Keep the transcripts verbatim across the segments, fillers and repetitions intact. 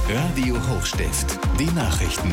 Radio Hochstift, die Nachrichten.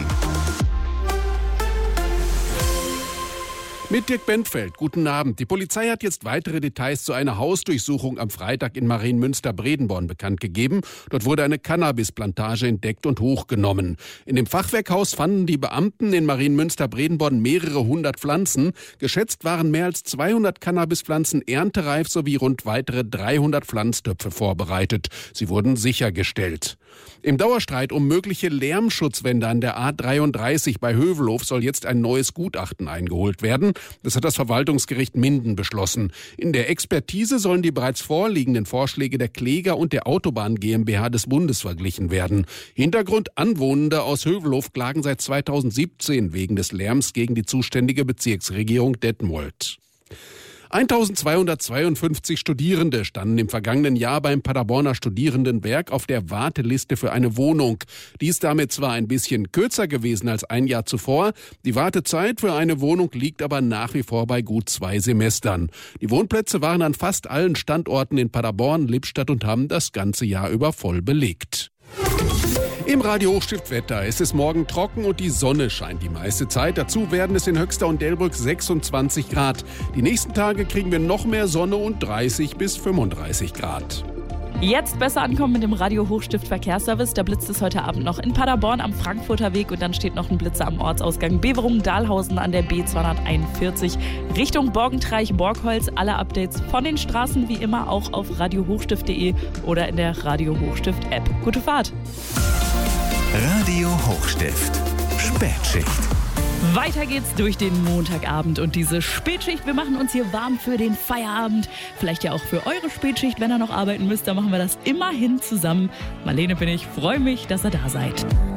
Mit Dirk Bentfeld, guten Abend. Die Polizei hat jetzt weitere Details zu einer Hausdurchsuchung am Freitag in Marienmünster-Bredenborn bekannt gegeben. Dort wurde eine Cannabisplantage entdeckt und hochgenommen. In dem Fachwerkhaus fanden die Beamten in Marienmünster-Bredenborn mehrere hundert Pflanzen. Geschätzt waren mehr als zweihundert Cannabispflanzen erntereif sowie rund weitere dreihundert Pflanztöpfe vorbereitet. Sie wurden sichergestellt. Im Dauerstreit um mögliche Lärmschutzwände an der A dreiunddreißig bei Hövelhof soll jetzt ein neues Gutachten eingeholt werden. Das hat das Verwaltungsgericht Minden beschlossen. In der Expertise sollen die bereits vorliegenden Vorschläge der Kläger und der Autobahn GmbH des Bundes verglichen werden. Hintergrund: Anwohnende aus Hövelhof klagen seit zweitausendsiebzehn wegen des Lärms gegen die zuständige Bezirksregierung Detmold. eintausendzweihundertzweiundfünfzig Studierende standen im vergangenen Jahr beim Paderborner Studierendenwerk auf der Warteliste für eine Wohnung. Die ist damit zwar ein bisschen kürzer gewesen als ein Jahr zuvor, die Wartezeit für eine Wohnung liegt aber nach wie vor bei gut zwei Semestern. Die Wohnplätze waren an fast allen Standorten in Paderborn, Lippstadt und Hamm das ganze Jahr über voll belegt. Im Radio Hochstift Wetter ist es morgen trocken und die Sonne scheint die meiste Zeit. Dazu werden es in Höxter und Delbrück sechsundzwanzig Grad. Die nächsten Tage kriegen wir noch mehr Sonne und dreißig bis fünfunddreißig Grad. Jetzt besser ankommen mit dem Radio Hochstift Verkehrsservice. Da blitzt es heute Abend noch in Paderborn am Frankfurter Weg und dann steht noch ein Blitzer am Ortsausgang Beverungen-Dahlhausen an der B zweihunderteinundvierzig Richtung Borgentreich-Borgholz. Alle Updates von den Straßen wie immer auch auf radio hochstift punkt de oder in der Radio Hochstift App. Gute Fahrt! Radio Hochstift, Spätschicht. Weiter geht's durch den Montagabend und diese Spätschicht. Wir machen uns hier warm für den Feierabend. Vielleicht ja auch für eure Spätschicht, wenn ihr noch arbeiten müsst. Da machen wir das immerhin zusammen. Marlene bin ich, freue mich, dass ihr da seid.